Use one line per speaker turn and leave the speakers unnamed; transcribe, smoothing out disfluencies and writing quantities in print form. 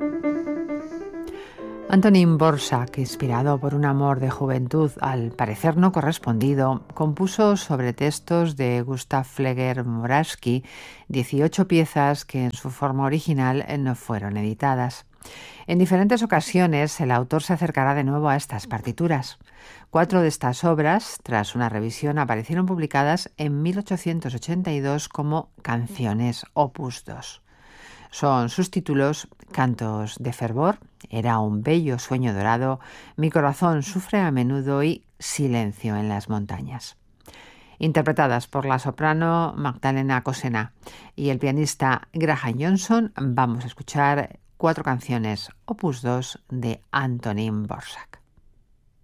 Antonín Dvořák, inspirado por un amor de juventud al parecer no correspondido, compuso sobre textos de Gustav Fleger Moravsky 18 piezas que en su forma original no fueron editadas. En diferentes ocasiones el autor se acercará de nuevo a estas partituras. 4 de estas obras, tras una revisión, aparecieron publicadas en 1882 como Canciones Opus 2. Son sus títulos: Cantos de fervor, Era un bello sueño dorado, Mi corazón sufre a menudo y Silencio en las montañas. Interpretadas por la soprano Magdalena Kožená y el pianista Graham Johnson, vamos a escuchar 4 canciones Opus 2 de Antonín Dvořák.